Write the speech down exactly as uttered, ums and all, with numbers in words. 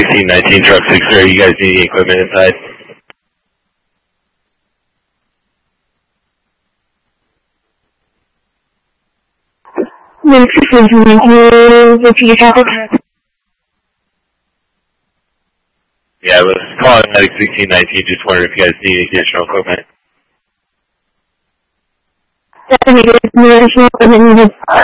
sixteen nineteen truck six zero, you guys need any equipment inside? Yeah, I was calling Medic sixteen nineteen, just wondering if you guys need any additional equipment. Definitely, additional equipment needed.